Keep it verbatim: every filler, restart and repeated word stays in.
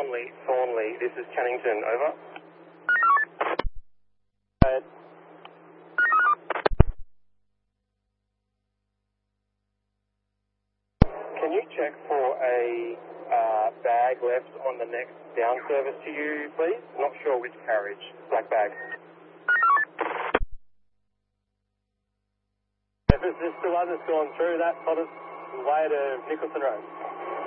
Thornley, Thornley. This is Cannington, over. Uh, can you check for a uh, bag left on the next down service to you, please? Not sure which carriage. Black bag. If it's just still hasn't gone through, that sort of way to Nicholson Road.